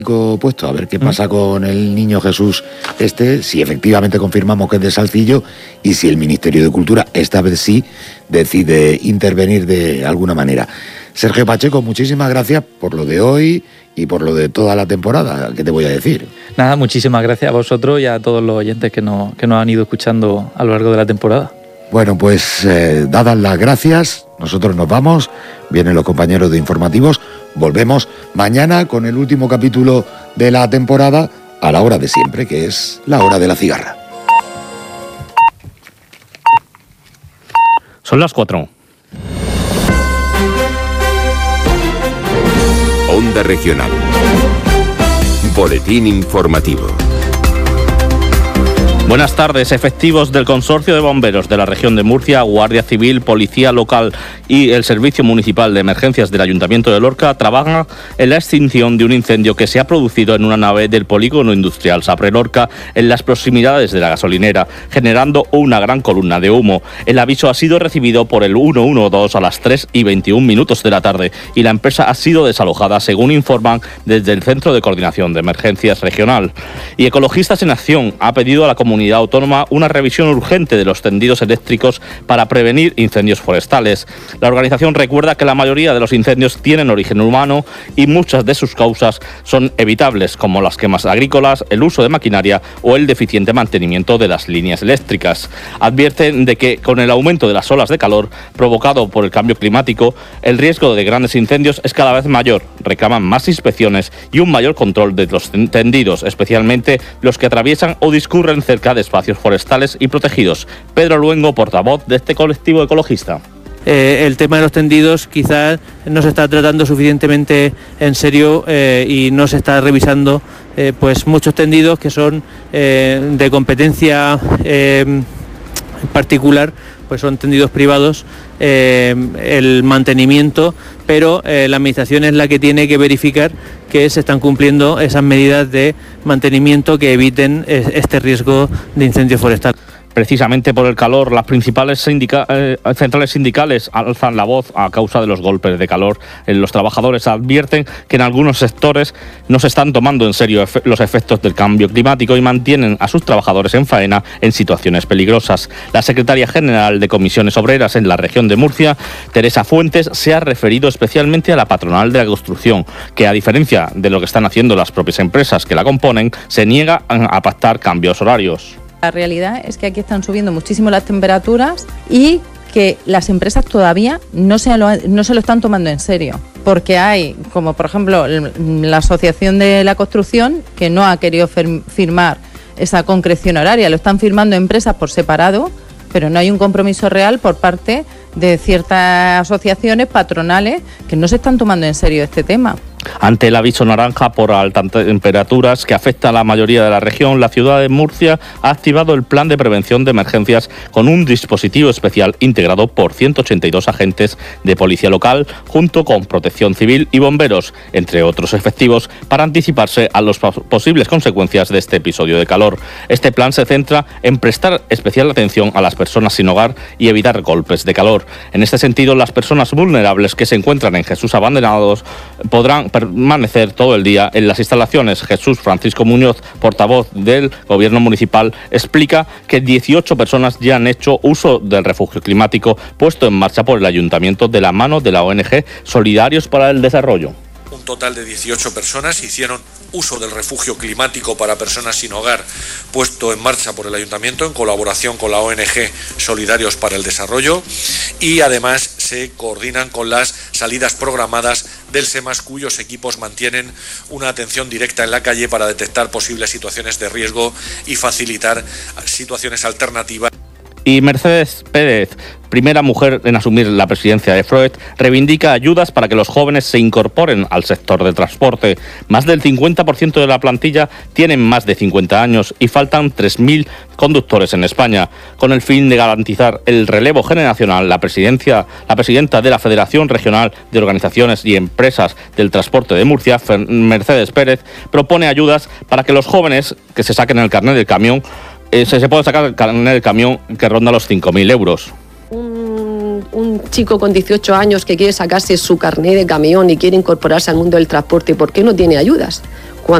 puesto a ver qué pasa con el niño Jesús si efectivamente confirmamos que es de Salcillo y si el Ministerio de Cultura esta vez sí decide intervenir de alguna manera. Sergio Pacheco, muchísimas gracias por lo de hoy y por lo de toda la temporada. ¿Qué te voy a decir? Nada, muchísimas gracias a vosotros y a todos los oyentes que nos han ido escuchando a lo largo de la temporada. Bueno, pues dadas las gracias, nosotros nos vamos, vienen los compañeros de informativos, volvemos mañana con el último capítulo de la temporada a la hora de siempre, que es la hora de la cigarra. Son las 4. Onda Regional. Boletín informativo. Buenas tardes. Efectivos del Consorcio de Bomberos de la región de Murcia, Guardia Civil, Policía Local y el Servicio Municipal de Emergencias del Ayuntamiento de Lorca trabajan en la extinción de un incendio que se ha producido en una nave del polígono industrial Sapre Lorca en las proximidades de la gasolinera, generando una gran columna de humo. El aviso ha sido recibido por el 112 a las 3:21 de la tarde y la empresa ha sido desalojada, según informan desde el Centro de Coordinación de Emergencias Regional. Y Ecologistas en Acción ha pedido a la comunidad autónoma una revisión urgente de los tendidos eléctricos para prevenir incendios forestales. La organización recuerda que la mayoría de los incendios tienen origen humano y muchas de sus causas son evitables, como las quemas agrícolas, el uso de maquinaria o el deficiente mantenimiento de las líneas eléctricas. Advierten de que con el aumento de las olas de calor provocado por el cambio climático, el riesgo de grandes incendios es cada vez mayor. Reclaman más inspecciones y un mayor control de los tendidos, especialmente los que atraviesan o discurren cerca de espacios forestales y protegidos. Pedro Luengo, portavoz de este colectivo ecologista. El tema de los tendidos quizás no se está tratando suficientemente en serio y no se está revisando pues muchos tendidos que son de competencia particular, pues son tendidos privados, el mantenimiento, pero la administración es la que tiene que verificar que se están cumpliendo esas medidas de mantenimiento que eviten este riesgo de incendio forestal. Precisamente por el calor, las principales centrales sindicales alzan la voz a causa de los golpes de calor. Los trabajadores advierten que en algunos sectores no se están tomando en serio los efectos del cambio climático y mantienen a sus trabajadores en faena en situaciones peligrosas. La secretaria general de Comisiones Obreras en la región de Murcia, Teresa Fuentes, se ha referido especialmente a la patronal de la construcción, que a diferencia de lo que están haciendo las propias empresas que la componen, se niega a pactar cambios horarios. La realidad es que aquí están subiendo muchísimo las temperaturas y que las empresas todavía no se lo están tomando en serio. Porque hay, como por ejemplo la Asociación de la Construcción, que no ha querido firmar esa concreción horaria. Lo están firmando empresas por separado, pero no hay un compromiso real por parte de ciertas asociaciones patronales que no se están tomando en serio este tema. Ante el aviso naranja por altas temperaturas que afecta a la mayoría de la región, la ciudad de Murcia ha activado el plan de prevención de emergencias con un dispositivo especial integrado por 182 agentes de policía local junto con protección civil y bomberos, entre otros efectivos, para anticiparse a las posibles consecuencias de este episodio de calor. Este plan se centra en prestar especial atención a las personas sin hogar y evitar golpes de calor. En este sentido, las personas vulnerables que se encuentran en Jesús Abandonados podrán permanecer todo el día en las instalaciones. Jesús Francisco Muñoz, portavoz del Gobierno Municipal, explica que 18 personas ya han hecho uso del refugio climático puesto en marcha por el Ayuntamiento de la mano de la ONG Solidarios para el Desarrollo. Un total de 18 personas hicieron uso del refugio climático para personas sin hogar puesto en marcha por el Ayuntamiento en colaboración con la ONG Solidarios para el Desarrollo, y además se coordinan con las salidas programadas del SEMAS, cuyos equipos mantienen una atención directa en la calle para detectar posibles situaciones de riesgo y facilitar situaciones alternativas. Y Mercedes Pérez, primera mujer en asumir la presidencia de Freud, reivindica ayudas para que los jóvenes se incorporen al sector del transporte. Más del 50% de la plantilla tienen más de 50 años y faltan 3.000 conductores en España. Con el fin de garantizar el relevo generacional, la presidenta de la Federación Regional de Organizaciones y Empresas del Transporte de Murcia, Mercedes Pérez, propone ayudas para que los jóvenes que se saquen el carnet del camión se puede sacar el carnet del camión que ronda los 5.000 euros. Un chico con 18 años que quiere sacarse su carnet de camión y quiere incorporarse al mundo del transporte, ¿por qué no tiene ayudas?